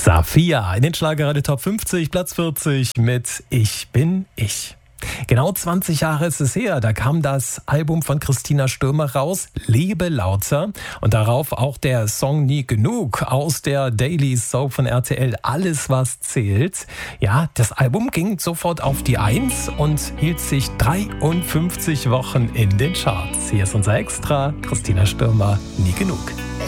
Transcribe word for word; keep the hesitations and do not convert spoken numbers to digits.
Safia in den Schlagerradio Top fünfzig, Platz vierzig mit Ich bin ich. Genau zwanzig Jahre ist es her, da kam das Album von Christina Stürmer raus, Lebe lauter, und darauf auch der Song Nie genug aus der Daily Soap von R T L, Alles was zählt. Ja, das Album ging sofort auf die Eins und hielt sich dreiundfünfzig Wochen in den Charts. Hier ist unser Extra, Christina Stürmer, Nie genug.